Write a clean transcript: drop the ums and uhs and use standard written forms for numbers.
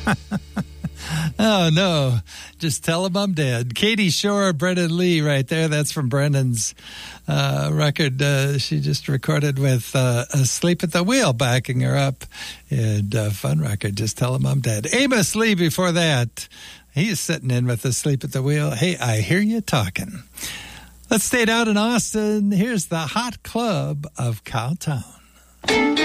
Oh, no. Just tell him I'm dead. Katie Shore, Brendan Lee right there. That's from Brendan's record she just recorded with Asleep at the Wheel backing her up. And fun record, Just Tell Him I'm Dead. Amos Lee before that. He's sitting in with Asleep at the Wheel. Hey, I hear you talking. Let's stay down in Austin. Here's the Hot Club of Cowtown.